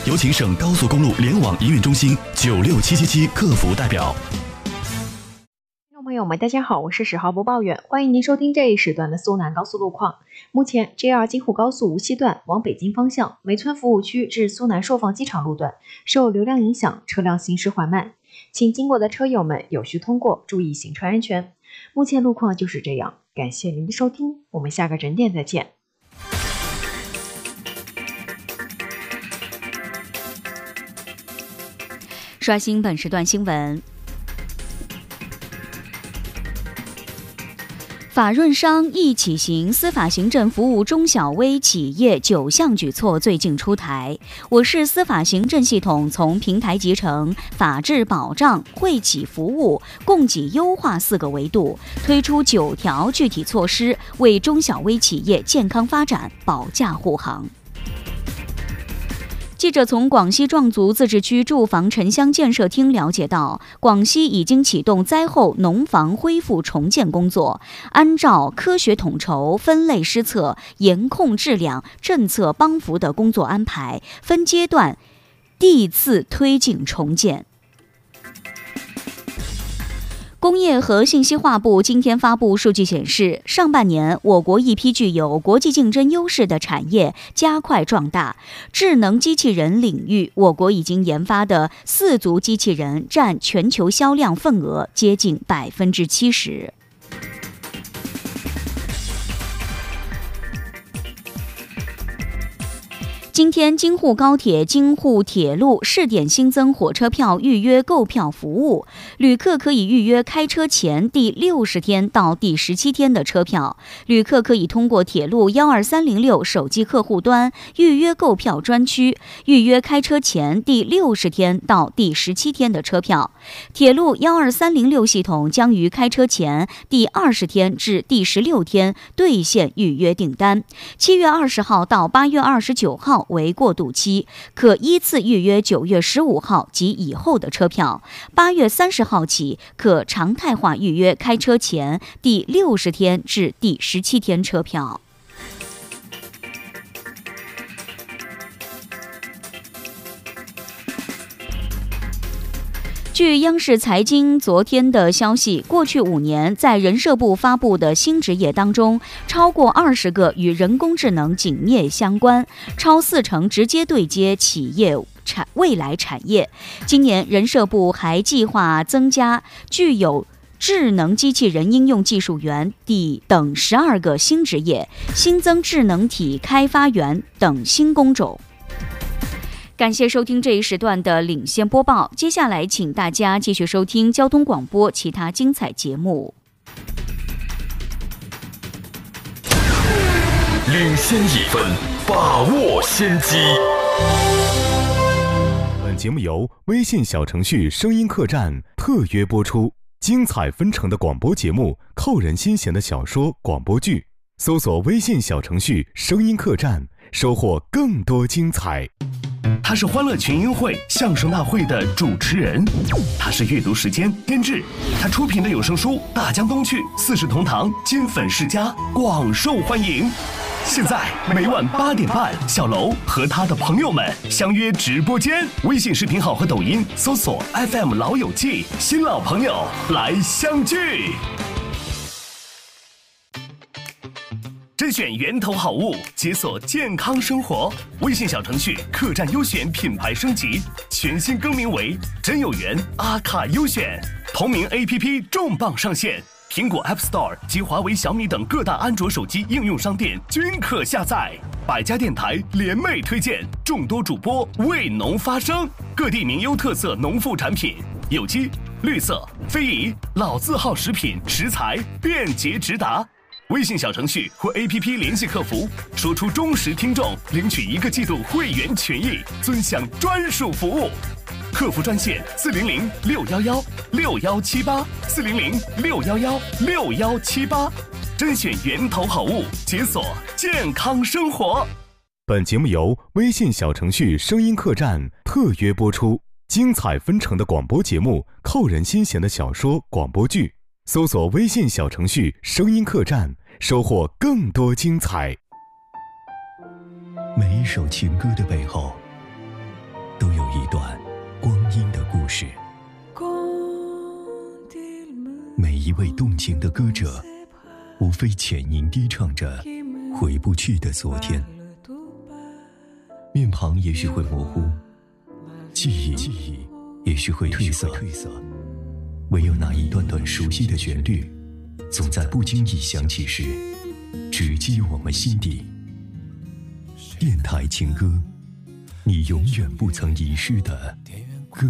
有请省高速公路联网营运中心96777客服代表。 听众朋友们，大家好，我是10号播报员，欢迎您收听这一时段的苏南高速路况。目前 JR 京沪高速无锡段往北京方向梅村服务区至苏南寿放机场路段受流量影响，车辆行驶缓慢，请经过的车友们有序通过，注意行车安全。目前路况就是这样，感谢您的收听，我们下个整点再见。 刷新本时段新闻。法润商一起行司法行政服务中小微企业9项举措最近出台。我市司法行政系统从平台集成、法治保障、惠企服务、供给优化4个维度，推出9条具体措施，为中小微企业健康发展保驾护航。记者从广西壮族自治区住房城乡建设厅了解到，广西已经启动灾后农房恢复重建工作，按照科学统筹、分类施策、严控质量、政策帮扶的工作安排，分阶段递次推进重建。工业和信息化部今天发布数据显示，上半年我国一批具有国际竞争优势的产业加快壮大。智能机器人领域，我国已经研发的4足机器人占全球销量份额接近70%。今天，京沪高铁、京沪铁路试点新增火车票预约购票服务，旅客可以预约开车前第60天到第17天的车票。旅客可以通过铁路12306手机客户端预约购票专区，预约开车前第60天到第17天的车票。铁路12306系统将于开车前第20天至第16天兑现预约订单。7月20号到8月29号为过渡期，可依次预约9月15号及以后的车票。8月30号起，可常态化预约开车前第60天至第17天车票。据央视财经昨天的消息，过去5年，在人社部发布的新职业当中，超过20个与人工智能紧密相关，超40%直接对接企业未来产业。今年，人社部还计划增加具有智能机器人应用技术员等12个新职业，新增智能体开发员等新工种。感谢收听这一时段的领先播报，接下来请大家继续收听交通广播其他精彩节目。 领先1分，把握先机。 本节目由微信小程序声音客栈特约播出，精彩纷呈的广播节目，扣人心弦的小说广播剧，搜索微信小程序声音客栈，收获更多精彩。 他是欢乐群英会相声大会的主持人，他是阅读时间编制，他出品的有声书《大江东去》《四世同堂》金粉世家广受欢迎。现在每晚8点半，小楼和他的朋友们相约直播间，微信视频号和抖音搜索 FM 老友记，新老朋友来相聚。甄选源头好物，解锁健康生活。微信小程序客栈优选品牌升级，全新更名为真有缘阿卡优选。同名 APP 重磅上线，苹果 App Store 及华为、小米等各大安卓手机应用商店均可下载。100家电台联袂推荐，众多主播为农发声，各地名优特色农副产品，有机、绿色、非遗、老字号食品食材便捷直达。微信小程序或 APP 联系客服，说出忠实听众，领取1个季度会员权益，尊享专属服务。客服专线400-611-6178，400-611-6178，甄选源头好物，解锁健康生活。 本节目由微信小程序声音客栈特约播出，精彩纷呈的广播节目，扣人心弦的小说广播剧，搜索微信小程序声音客栈，收获更多精彩。 每一首情歌的背后一位动情的歌者，无非浅吟低唱着回不去的昨天。面庞也许会模糊，记忆也许会褪色，唯有那一段段熟悉的旋律，总在不经意响起时直击我们心底。电台情歌，你永远不曾遗失的